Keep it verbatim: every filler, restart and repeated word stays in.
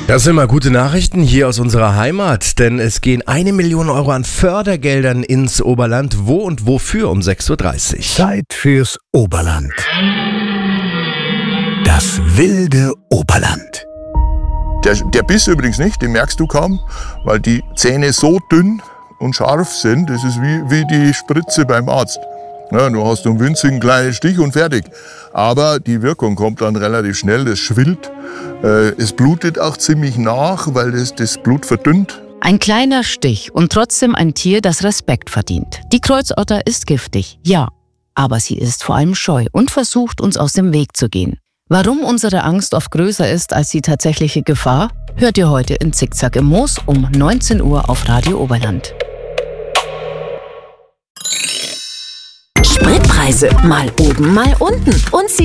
Das sind mal gute Nachrichten hier aus unserer Heimat, denn es gehen eine Million Euro an Fördergeldern ins Oberland. Wo und wofür um sechs Uhr dreißig? Zeit fürs Oberland. Das wilde Oberland. Der, der Biss übrigens nicht, den merkst du kaum, weil die Zähne so dünn und scharf sind. Das ist wie, wie die Spritze beim Arzt. Ja, du hast einen winzigen kleinen Stich und fertig. Aber die Wirkung kommt dann relativ schnell, das schwillt. Äh, es blutet auch ziemlich nach, weil das, das Blut verdünnt. Ein kleiner Stich und trotzdem ein Tier, das Respekt verdient. Die Kreuzotter ist giftig, ja. Aber sie ist vor allem scheu und versucht, uns aus dem Weg zu gehen. Warum unsere Angst oft größer ist als die tatsächliche Gefahr, hört ihr heute in Zickzack im Moos um neunzehn Uhr auf Radio Oberland. Spritpreise mal oben, mal unten. Und sie